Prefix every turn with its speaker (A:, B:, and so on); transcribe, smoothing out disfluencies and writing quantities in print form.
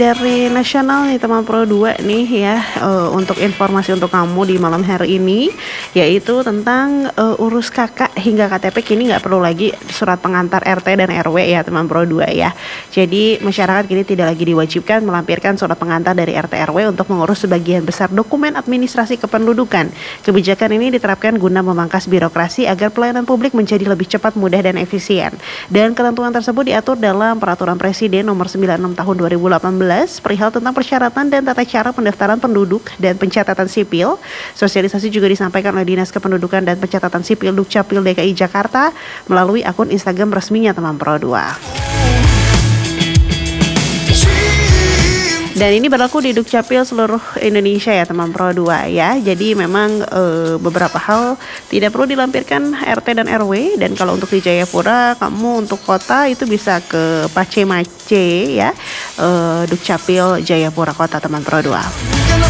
A: Dari nasional nih teman Pro 2 nih ya, untuk informasi untuk kamu di malam hari ini, yaitu tentang urus KK hingga KTP kini nggak perlu lagi surat pengantar RT dan RW ya teman Pro 2 ya. Jadi masyarakat kini tidak lagi diwajibkan melampirkan surat pengantar dari RT RW untuk mengurus sebagian besar dokumen administrasi kependudukan. Kebijakan ini diterapkan guna memangkas birokrasi agar pelayanan publik menjadi lebih cepat, mudah, dan efisien. Dan ketentuan tersebut diatur dalam Peraturan Presiden Nomor 96 Tahun 2018 perihal tentang persyaratan dan tata cara pendaftaran penduduk dan pencatatan sipil. Sosialisasi juga disampaikan oleh Dinas Kependudukan dan Pencatatan Sipil Dukcapil DKI Jakarta melalui akun Instagram resminya teman Pro 2. Dan ini berlaku di Dukcapil seluruh Indonesia ya teman Pro 2 ya. Jadi memang beberapa hal tidak perlu dilampirkan RT dan RW. Dan kalau untuk di Jayapura, kamu untuk kota itu bisa ke Pace Mace ya, Dukcapil Jayapura Kota teman Pro 2.